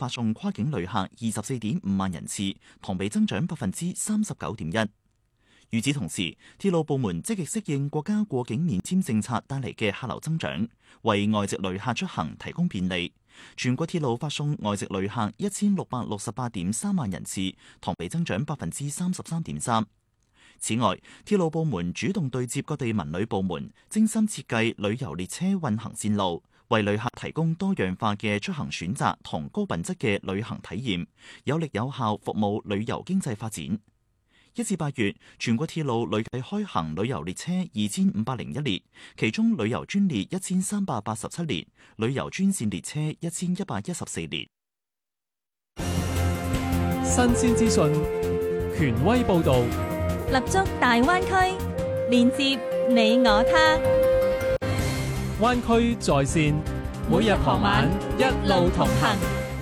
發送跨境旅客24.5萬人次，同比增長39.1%。與此同時，鐵路部門積極適應國家過境免簽政策帶嚟嘅客流增長，為外籍旅客出行提供便利。全國鐵路發送外籍旅客1668.3萬人次，同比增長33.3%。此外，鐵路部門主動對接各地文旅部門，精心設計旅遊列車運行線路，為旅客提供多樣化嘅出行選擇同高品質嘅旅行體驗，有力有效服務旅遊經濟發展。1至8月，全國鐵路累計開行旅遊列車2501列，其中旅遊專列1387列，旅遊專線列車1114列。 新鮮資訊，權威報導， 立足大灣區，連接你我他。 灣區在線，每日傍晚一路同行。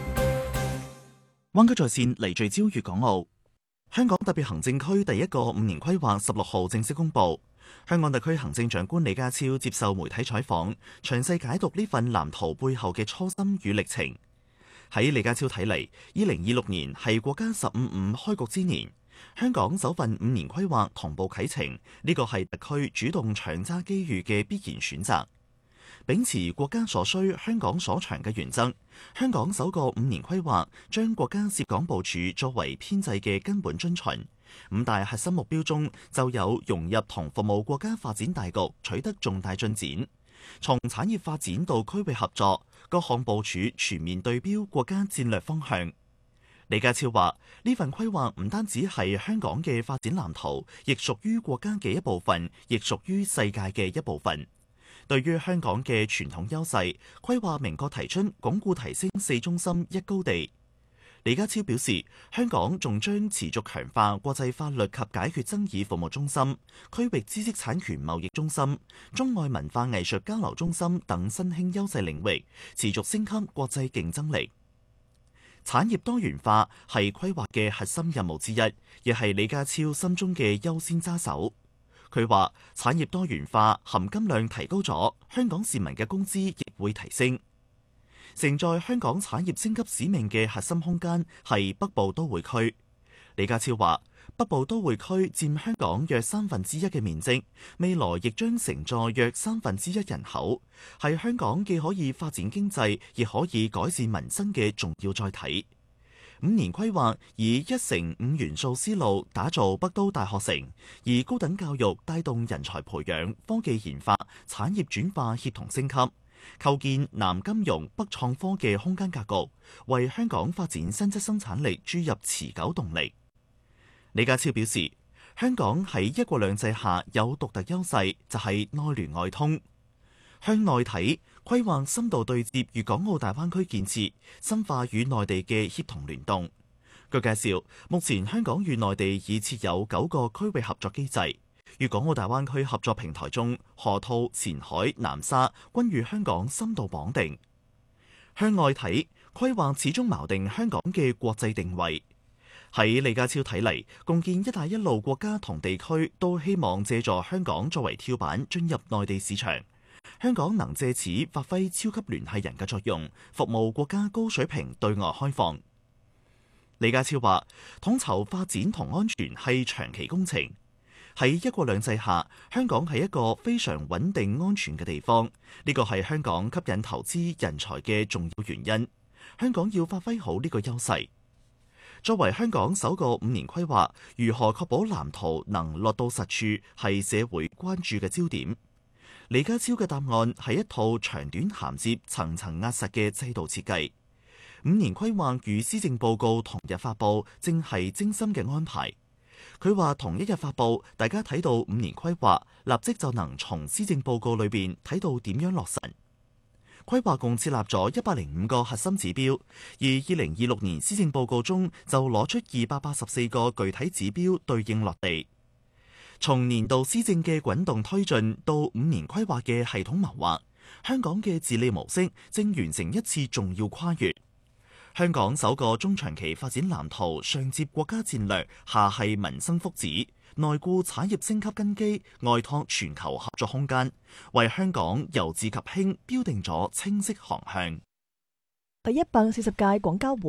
灣區在線嚟聚焦粵港澳。香港特別行政區第一個5年規劃16號正式公佈。香港特區行政長官李家超接受媒體採訪，詳細解讀呢份藍圖背後嘅初心與歷程。喺李家超睇嚟，2026年係國家15.5開局之年，香港首份5年規劃同步啟程，呢個係特區主動搶揸機遇嘅必然選擇。秉持國家所需、香港所長嘅原則，香港首個5年規劃將國家涉港部署作為編制嘅根本遵循。5大核心目標中就有融入同服務國家發展大局取得重大進展。從產業發展到區域合作，各項部署全面對標國家戰略方向。李家超話：呢份規劃唔單止係香港嘅發展藍圖，亦屬於國家嘅一部分，亦屬於世界嘅一部分。對於香港嘅傳統優勢，規劃明確提出鞏固提升4中心1高地。李家超表示，香港仲將持續強化國際法律及解決爭議服務中心、區域知識產權貿易中心、中外文化藝術交流中心等新興優勢領域，持續升級國際競爭力。產業多元化係規劃嘅核心任務之一，亦係李家超心中嘅優先揸手。佢話：產業多元化含金量提高咗，香港市民嘅工資亦會提升。承載香港產業升級使命嘅核心空間係北部都會區。李家超話：北部都會區佔香港約1/3嘅面積，未來亦將承載約1/3人口，係香港既可以發展經濟，亦可以改善民生嘅重要載體。5年規劃以1城5元素思路打造北都大學城，以高等教育帶動人才培養、科技研發、產業轉化協同升級，構建南金融北創科嘅空間格局，為香港發展新質生產力注入持久動力。李家超表示，香港喺一國兩制下有獨特優勢，就係內聯外通。向內睇，規劃深度對接粵港澳大灣區建設，深化與內地嘅協同聯動。據介紹，目前香港與內地已設有9個區域合作機制，粵港澳大灣區合作平台中，河套、前海、南沙均與香港深度綁定。向外睇，規劃始終錨定香港嘅國際定位。喺李家超睇嚟，共建一帶一路國家同地區都希望借助香港作為跳板進入內地市場。香港能借此發揮超級聯繫人嘅作用，服務國家高水平對外開放。李家超話：統籌發展同安全係長期工程。喺一國兩制下，香港係一個非常穩定安全嘅地方，呢個係香港吸引投資人才嘅重要原因。香港要發揮好呢個優勢。作為香港首個5年規劃，如何確保藍圖能落到實處，係社會關注嘅焦點。李家超嘅答案係一套長短銜接、層層壓實嘅制度設計。5年規劃與施政報告同日發佈，正係精心嘅安排。佢話同一日發佈，大家睇到5年規劃，立即就能從施政報告裏邊睇到點樣落實。規劃共設立咗105個核心指標，而2026年施政報告中就攞出284個具體指標對應落地。從年度施政嘅滾動推進到5年規劃嘅系統謀劃，香港嘅治理模式正完成一次重要跨越。香港首個中長期發展藍圖上接國家戰略，下係民生福祉，內固產業升級根基，外拓全球合作空間，為香港由治及興標定咗清晰航向。 第140屆廣交會